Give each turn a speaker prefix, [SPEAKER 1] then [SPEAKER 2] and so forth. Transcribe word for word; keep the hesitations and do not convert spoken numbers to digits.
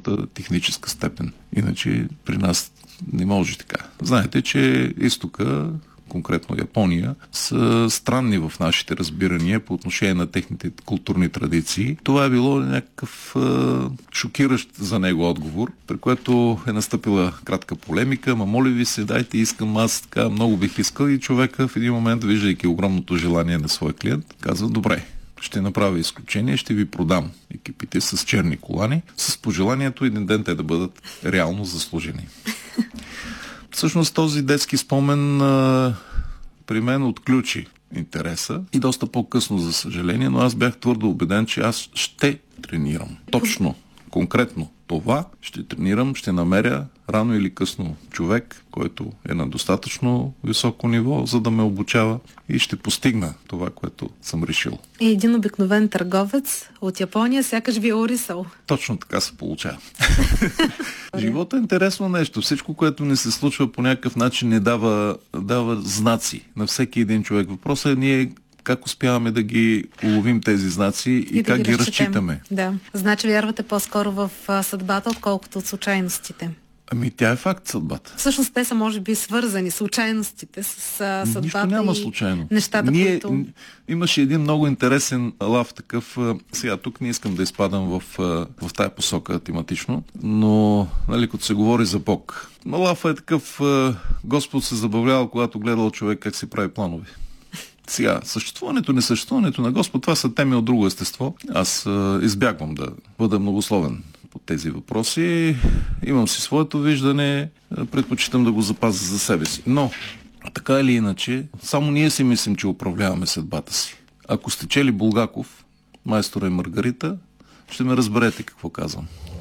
[SPEAKER 1] високата техническа степен. Иначе при нас не може така. Знаете, че изтока, конкретно Япония, са странни в нашите разбирания по отношение на техните културни традиции. Това е било някакъв е, шокиращ за него отговор, при което е настъпила кратка полемика. Ма моля ви се, дайте, искам аз, така много бих искал, и човека в един момент, виждайки огромното желание на своя клиент, казва: добре, ще направя изключение, ще ви продам екипите с черни колани, с пожеланието един ден те да бъдат реално заслужени. Всъщност този детски спомен а, при мен отключи интереса и доста по-късно, за съжаление, но аз бях твърдо убеден, че аз ще тренирам. Точно, конкретно това ще тренирам, ще намеря рано или късно човек, който е на достатъчно високо ниво, за да ме обучава, и ще постигна това, което съм решил.
[SPEAKER 2] И един обикновен търговец от Япония сякаш ви е орисал.
[SPEAKER 1] Точно така се получава. Живота е интересно нещо. Всичко, което не се случва по някакъв начин, не дава, дава знаци на всеки един човек. Въпросът е ние как успяваме да ги уловим тези знаци и, и как ги, ги разчитаме.
[SPEAKER 2] Да. Значи вярвате по-скоро в а, съдбата, отколкото от случайностите.
[SPEAKER 1] Ами тя е факт, съдбата.
[SPEAKER 2] Всъщност те са, може би, свързани случайностите с а, съдбата.
[SPEAKER 1] Нищо няма
[SPEAKER 2] и
[SPEAKER 1] случайно.
[SPEAKER 2] Нещата,
[SPEAKER 1] ние,
[SPEAKER 2] които...
[SPEAKER 1] Имаше един много интересен лав такъв. Сега тук не искам да изпадам в, в тая посока тематично, но нали, като се говори за Бог. Но лав е такъв: Господ се забавлява, когато гледал човек как си прави планове. Сега, съществуването, несъществуването на Господ, това са теми от друго естество. Аз а, избягвам да бъда многословен по тези въпроси. Имам си своето виждане, предпочитам да го запазя за себе си. Но, така или иначе, само ние си мислим, че управляваме съдбата си. Ако сте чели Булгаков, Майстора и Маргарита, ще ме разберете какво казвам.